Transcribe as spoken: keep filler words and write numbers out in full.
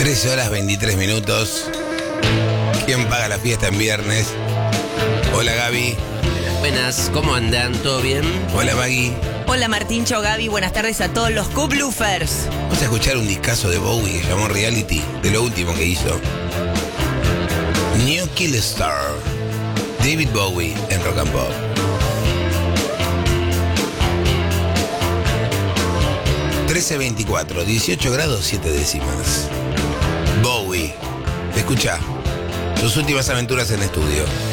trece horas veintitrés minutos. ¿Quién paga la fiesta en viernes? Hola Gaby. Buenas, ¿cómo andan? ¿Todo bien? Hola Maggie. Hola Martincho, Gaby, buenas tardes a todos los Kubloofers. Vamos a escuchar un discazo de Bowie que llamó Reality, de lo último que hizo. New Kill Star, David Bowie en Rock and Pop. trece veinticuatro, dieciocho grados siete décimas. Bowie, escucha sus últimas aventuras en estudio.